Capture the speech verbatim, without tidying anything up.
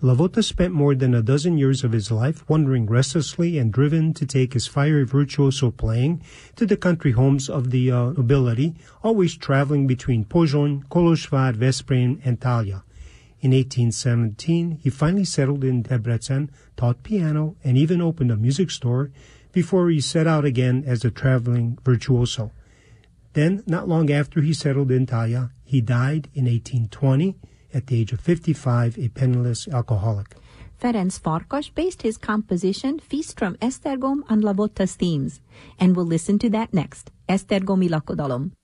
Lavota spent more than a dozen years of his life wandering restlessly and driven to take his fiery virtuoso playing to the country homes of the uh, nobility, always traveling between Pozsony, Kolozsvár, Veszprém, and Thalia. In eighteen seventeen, he finally settled in Debrecen, taught piano, and even opened a music store before he set out again as a traveling virtuoso. Then, not long after he settled in Thalia, he died in eighteen twenty, at the age of fifty-five, a penniless alcoholic. Ferenc Farkas based his composition Feast from Esztergom on Lavota's themes, and we'll listen to that next. Esztergomi lakodalom.